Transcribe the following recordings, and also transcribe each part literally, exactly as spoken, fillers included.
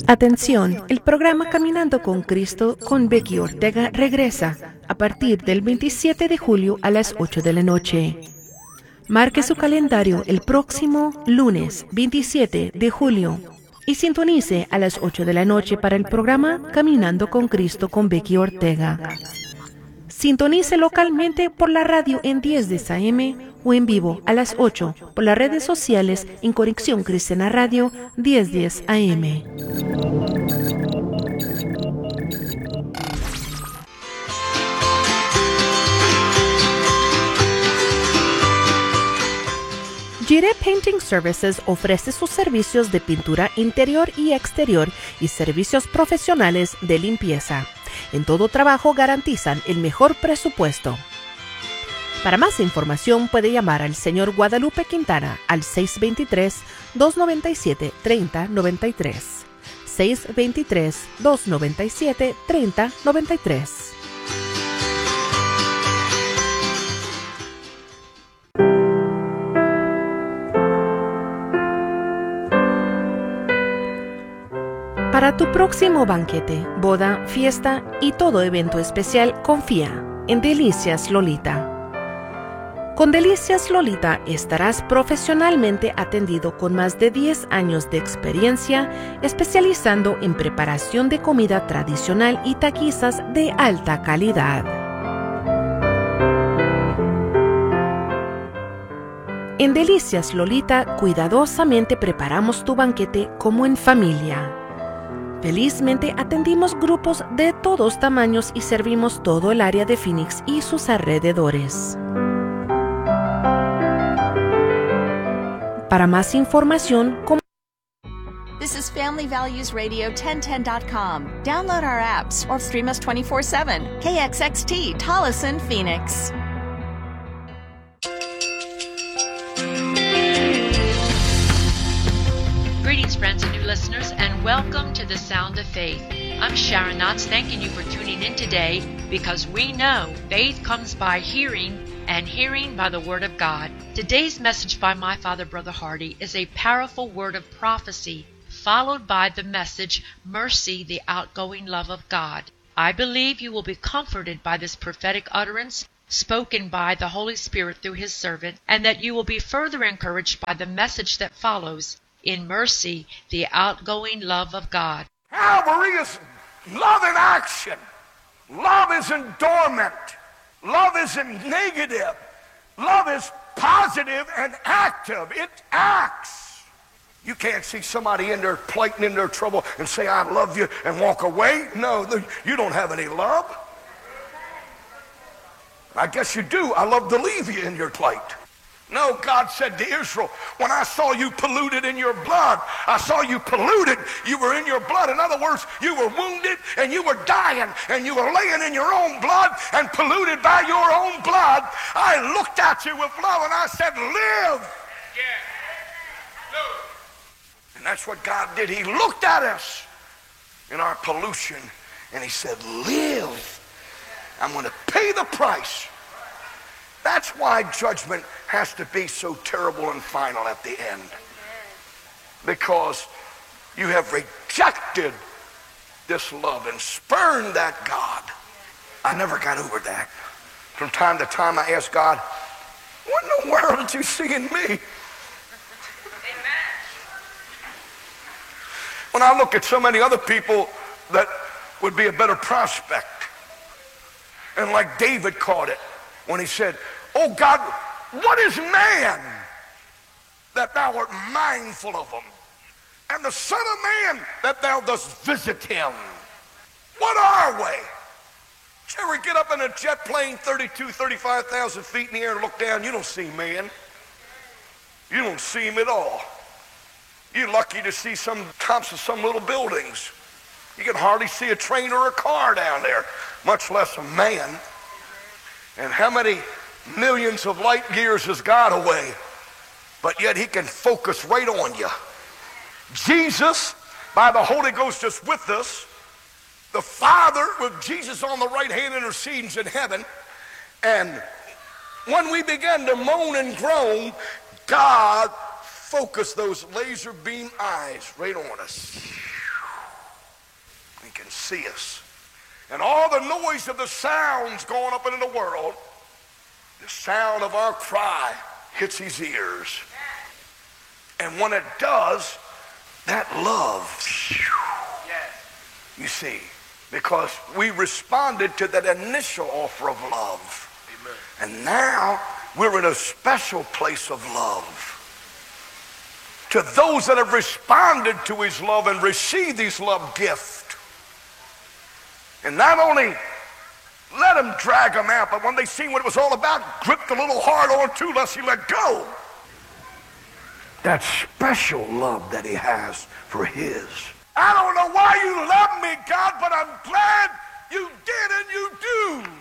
Atención, el programa Caminando con Cristo con Becky Ortega regresa a partir del veintisiete de julio a las ocho de la noche. Marque su calendario el próximo lunes veintisiete de julio y sintonice a las ocho de la noche para el programa Caminando con Cristo con Becky Ortega. Sintonice localmente por la radio en diez diez A M o en vivo a las ocho por las redes sociales en Conexión Cristiana Radio diez diez A M. Gire Painting Services ofrece sus servicios de pintura interior y exterior y servicios profesionales de limpieza. En todo trabajo garantizan el mejor presupuesto. Para más información puede llamar al señor Guadalupe Quintana al seis dos tres, dos nueve siete, tres cero nueve tres. seis dos tres, dos nueve siete, tres cero nueve tres. Para tu próximo banquete, boda, fiesta y todo evento especial, confía en Delicias Lolita. Con Delicias Lolita estarás profesionalmente atendido con más de diez años de experiencia, especializando en preparación de comida tradicional y taquizas de alta calidad. En Delicias Lolita, cuidadosamente preparamos tu banquete como en familia. Felizmente atendimos grupos de todos tamaños y servimos todo el área de Phoenix y sus alrededores. Para más información, com- This is Family Values Radio ten ten dot com. Download our apps or stream us twenty-four seven. K X X T, Tolleson, Phoenix. Greetings, friends and new listeners, and welcome to the Sound of Faith. I'm Sharon Knotts, thanking you for tuning in today, because we know faith comes by hearing, and hearing by the Word of God. Today's message by my father, Brother Hardy, is a powerful word of prophecy, followed by the message, Mercy, the Outgoing Love of God. I believe you will be comforted by this prophetic utterance, spoken by the Holy Spirit through His servant, and that you will be further encouraged by the message that follows, in Mercy, the Outgoing Love of God. Calvary is love in action. Love isn't dormant. Love isn't negative. Love is positive and active. It acts. You can't see somebody in their plight and in their trouble and say, I love you, and walk away. No, you don't have any love. I guess you do. I love to leave you in your plight. No, God said to Israel, when I saw you polluted in your blood, I saw you polluted, you were in your blood. In other words, you were wounded and you were dying and you were laying in your own blood and polluted by your own blood. I looked at you with love and I said, live. Yeah. Live. And that's what God did. He looked at us in our pollution and He said, live. I'm going to pay the price. That's why judgment has to be so terrible and final at the end. Because you have rejected this love and spurned that God. I never got over that. From time to time I ask God, what in the world did you see in me? When I look at so many other people that would be a better prospect, and like David caught it when he said, oh God, what is man that thou art mindful of him, and the Son of Man that thou dost visit him? What are we? Did you ever get up in a jet plane thirty-two, thirty-five thousand feet in the air and look down? You don't see man. You don't see him at all. You're lucky to see some tops of some little buildings. You can hardly see a train or a car down there, much less a man. And how many millions of light years is God away? But yet He can focus right on you. Jesus, by the Holy Ghost, is with us. The Father, with Jesus on the right hand, intercedes in heaven. And when we begin to moan and groan, God focused those laser beam eyes right on us. He can see us. And all the noise of the sounds going up into the world, the sound of our cry hits his ears. And when it does, that love, you see, because we responded to that initial offer of love. Amen. And now we're in a special place of love. To those that have responded to his love and received his love gift. And not only let him drag them out, but when they see what it was all about, gripped a little hard on too, lest he let go. That special love that he has for his. I don't know why you love me, God, but I'm glad you did and you do.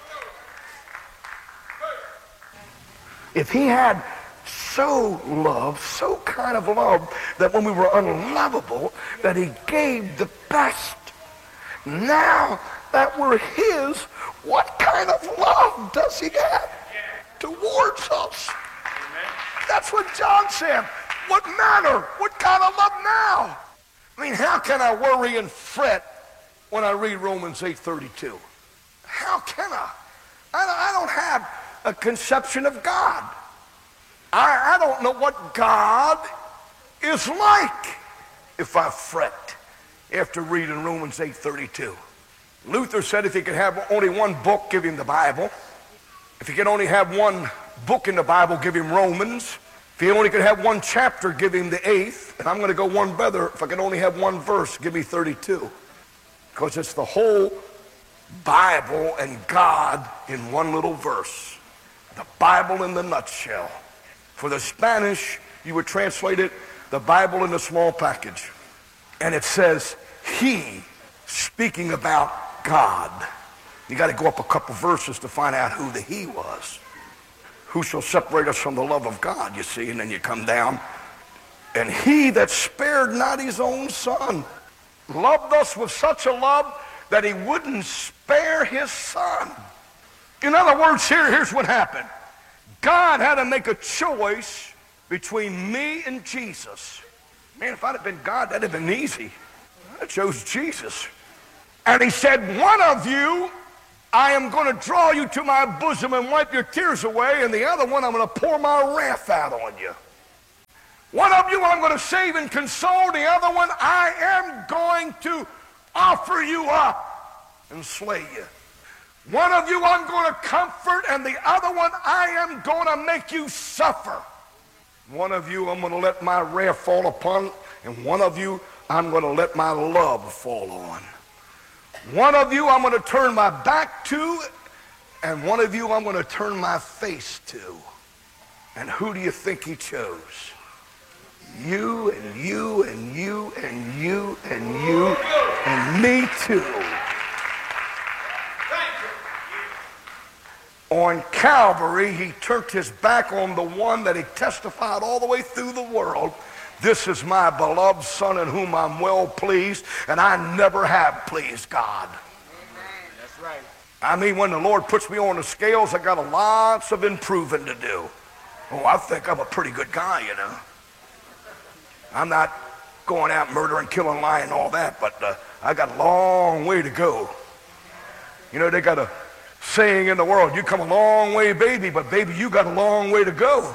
If he had so loved, so kind of love, that when we were unlovable, that he gave the best. Now that we're his, what kind of love does he have towards us? That's what John said. What manner? What kind of love now? I mean, how can I worry and fret when I read Romans eight thirty-two? How can I? I don't have a conception of God. I, I don't know what God is like if I fret after reading Romans eight thirty-two. Luther said if he could have only one book, give him the Bible. If he could only have one book in the Bible, give him Romans. If he only could have one chapter, give him the eighth. And I'm going to go one better. If I could only have one verse, give me thirty-two. Because it's the whole Bible and God in one little verse. The Bible in the nutshell. For the Spanish, you would translate it, the Bible in a small package. And it says, he, speaking about God. You got to go up a couple verses to find out who the he was. Who shall separate us from the love of God, you see, and then you come down. And he that spared not his own son, loved us with such a love that he wouldn't spare his son. In other words, here, here's what happened. God had to make a choice between me and Jesus. Man, if I'd have been God, that'd have been easy. I chose Jesus. And he said, one of you, I am going to draw you to my bosom and wipe your tears away, and the other one, I'm going to pour my wrath out on you. One of you I'm going to save and console, the other one I am going to offer you up and slay you. One of you I'm going to comfort, and the other one I am going to make you suffer. One of you I'm going to let my wrath fall upon, and one of you I'm going to let my love fall on. One of you I'm going to turn my back to, and one of you I'm going to turn my face to. And who do you think he chose? You and you and you and you and you and me too. On Calvary, he turned his back on the one that he testified all the way through the world. This is my beloved son in whom I'm well pleased, and I never have pleased God. Amen. That's right. I mean, when the Lord puts me on the scales, I got a lots of improving to do. Oh, I think I'm a pretty good guy, you know. I'm not going out murdering, killing, lying, all that, but uh, I got a long way to go. You know, they got a saying in the world, you come a long way, baby, but baby, you got a long way to go.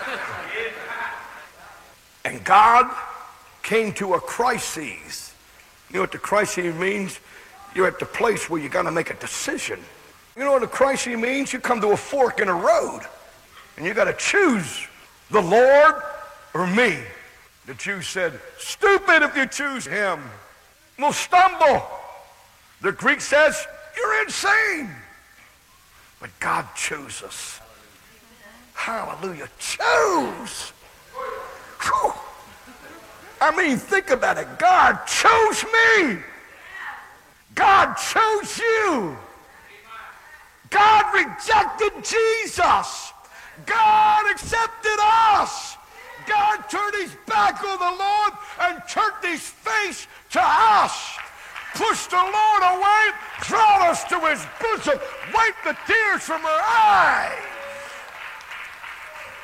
And God came to a crisis. You know what the crisis means? You're at the place where you got to make a decision. You know what a crisis means? You come to a fork in a road, and you got to choose the Lord or me. The Jews said, stupid if you choose him. We'll stumble. The Greek says, you're insane. But God chose us. Hallelujah. Chose. Whew. I mean, think about it. God chose me. God chose you. God rejected Jesus. God accepted us. God turned his back on the Lord and turned his face to us. Pushed the Lord away, drawn us to his bosom, wiped the tears from our eyes,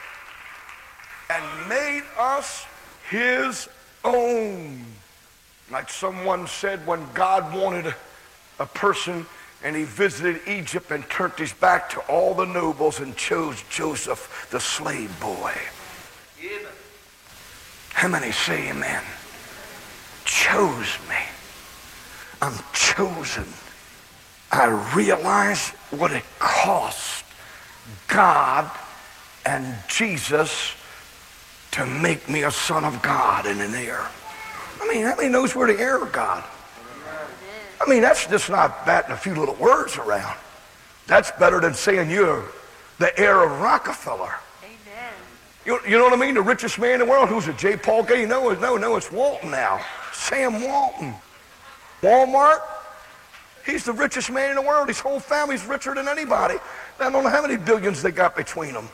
and made us his own. Like someone said, when God wanted a, a person and he visited Egypt and turned his back to all the nobles and chose Joseph, the slave boy. Amen. How many say amen? Chose me. I'm chosen. I realize what it cost God and Jesus to make me a son of God and an heir. I mean, how many knows we're the heir of God? I mean, that's just not batting a few little words around. That's better than saying you're the heir of Rockefeller. Amen. You, you know what I mean? The richest man in the world. Who's it? J. Paul Getty? No, no, no, it's Walton now. Sam Walton. Walmart. He's the richest man in the world. His whole family's richer than anybody. I don't know how many billions they got between them.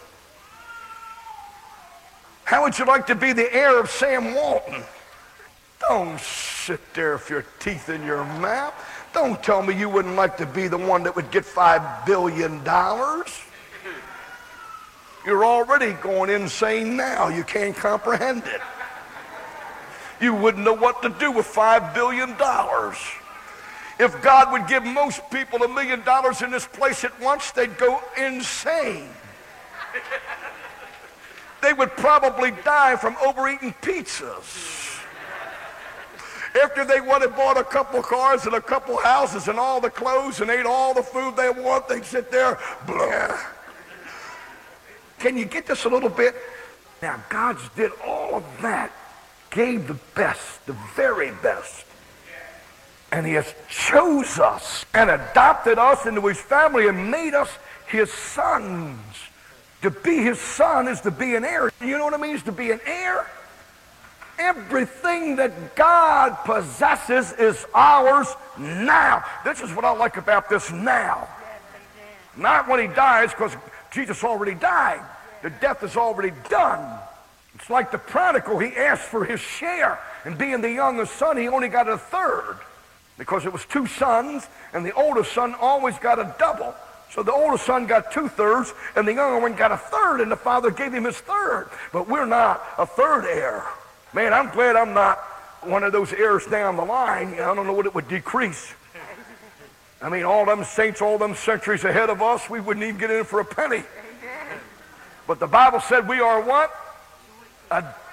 How would you like to be the heir of Sam Walton? Don't sit there with your teeth in your mouth. Don't tell me you wouldn't like to be the one that would get five billion dollars. You're already going insane now. You can't comprehend it. You wouldn't know what to do with five billion dollars. If God would give most people a million dollars in this place at once, they'd go insane. They would probably die from overeating pizzas. After they went and bought a couple cars and a couple houses and all the clothes and ate all the food they want, they'd sit there, blah. Can you get this a little bit? Now, God did all of that, gave the best, the very best. And he has chose us and adopted us into his family and made us his sons. To be his son is to be an heir. You know what it means to be an heir? Everything that God possesses is ours now. This is what I like about this now. Not when he dies, because Jesus already died. The death is already done. It's like the prodigal. He asked for his share. And being the youngest son, he only got a third. Because it was two sons, and the oldest son always got a double. So the oldest son got two-thirds, and the younger one got a third, and the father gave him his third. But we're not a third heir. Man, I'm glad I'm not one of those heirs down the line. I don't know what it would decrease. I mean, all them saints, all them centuries ahead of us, we wouldn't even get in for a penny. But the Bible said we are what?